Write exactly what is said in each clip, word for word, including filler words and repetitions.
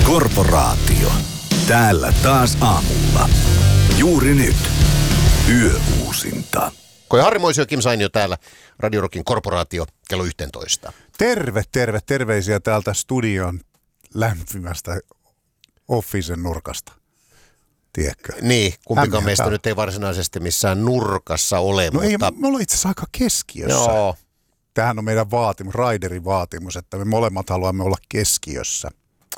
Korporaatio. Täällä taas aamulla. Juuri nyt. Yöuusinta. Koi Harri Moisio, Kim Sainio täällä. Radio Rockin Korporaatio kello yksitoista. Terve, terve, terveisiä täältä studion lämpimästä officen nurkasta. Tiedätkö? Niin, kumpikaan Hämmeä meistä täällä. nyt ei varsinaisesti missään nurkassa ole, No ei, mutta... me ollaan itse asiassa aika keskiössä. Joo. Tämähän on meidän vaatimus, Raiderin vaatimus, että me molemmat haluamme olla keskiössä.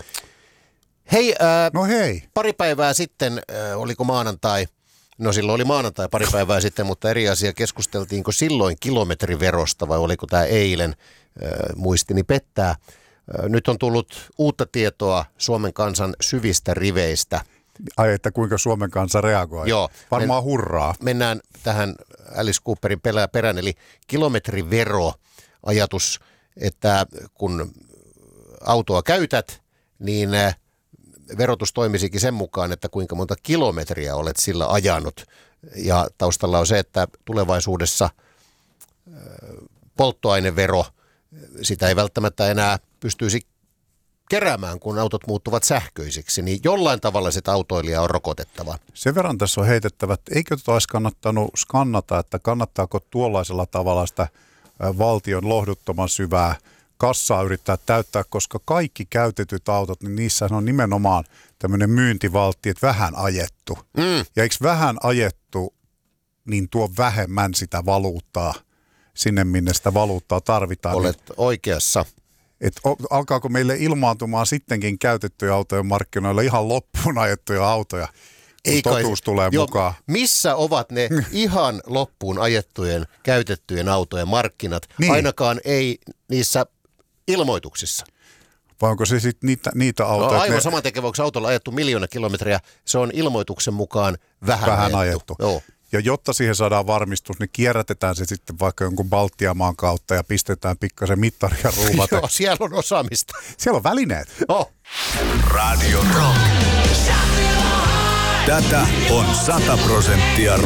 Hei, äh, No hei. pari päivää sitten, äh, oliko maanantai? No silloin oli maanantai pari päivää sitten, mutta eri asia. Keskusteltiinko silloin kilometriverosta vai oliko tämä eilen? Äh, muistini pettää. Äh, nyt on tullut uutta tietoa Suomen kansan syvistä riveistä. Ai, että kuinka Suomen kansa reagoi. Joo. Varmaan Men, hurraa. Mennään tähän Alice Cooperin perään, eli kilometrivero, ajatus, että kun autoa käytät, niin verotus toimisikin sen mukaan, että kuinka monta kilometriä olet sillä ajanut. Ja taustalla on se, että tulevaisuudessa polttoainevero, sitä ei välttämättä enää pystyisi keräämään, kun autot muuttuvat sähköisiksi, niin jollain tavalla sitä autoilijaa on rokotettava. Sen verran tässä on heitettävä, että eikö tota olisi kannattanut skannata, että kannattaako tuollaisella tavalla sitä valtion lohduttoman syvää kassaa yrittää täyttää, koska kaikki käytetyt autot, niin niissä on nimenomaan tämmöinen myyntivaltti, että vähän ajettu. Mm. Ja eikö vähän ajettu, niin tuo vähemmän sitä valuuttaa sinne, minne sitä valuuttaa tarvitaan. Olet oikeassa. Et alkaako meille ilmaantumaan sittenkin käytettyjä autojen markkinoilla ihan loppuun ajettuja autoja, kun Ei kai- totuus tulee Joo, mukaan? Missä ovat ne ihan loppuun ajettujen, käytettyjen autojen markkinat? Niin. Ainakaan ei niissä ilmoituksissa. Vai onko se sitten niitä, niitä No, autoja? aivan ne saman tekevä, onko autolla ajettu miljoona kilometriä, se on ilmoituksen mukaan vähän, vähän ajettu. ajettu. Joo. Ja jotta siihen saadaan varmistus, niin kierrätetään se sitten vaikka jonkun Baltiamaan kautta ja pistetään pikkasen mittaria ruuvata. Joo, siellä on osaamista. Siellä on välineet. Oh. Radio Rock. Tätä on sata prosenttia